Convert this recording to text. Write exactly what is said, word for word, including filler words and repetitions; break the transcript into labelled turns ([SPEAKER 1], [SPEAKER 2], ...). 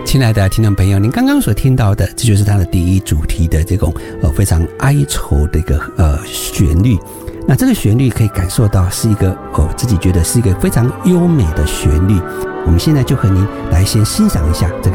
[SPEAKER 1] 亲爱的听众朋友，您刚刚所听到的，这就是它的第一主题的这种呃非常哀愁的一个呃旋律。那这个旋律可以感受到是一个呃自己觉得是一个非常优美的旋律。我们现在就和您来先欣赏一下这个